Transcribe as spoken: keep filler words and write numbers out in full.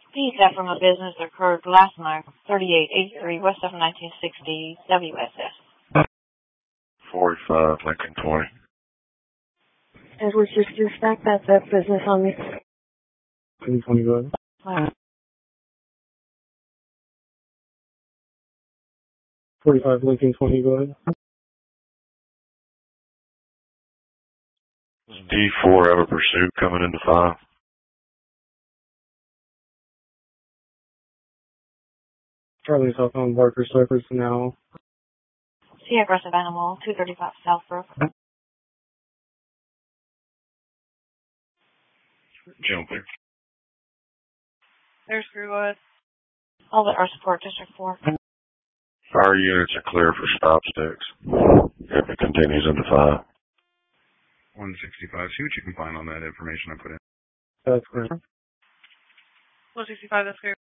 Feedback from a business that occurred last night, thirty-eight eighty-three West of nineteen sixty W S S. forty-five Lincoln twenty. And was just dispatch that that business on me. Lincoln twenty, go ahead. Wow. forty-five Lincoln twenty, go ahead. D four have a pursuit coming into five. Charlie Southbound Barker Surfers now. See aggressive animal, two thirty-five Southbrook. Jumping. There's Greenwood. All that are support District four. Fire units are clear for stop sticks. If it continues into five. one sixty-five. See what you can find on that information I put in. That's correct. one sixty-five, that's great.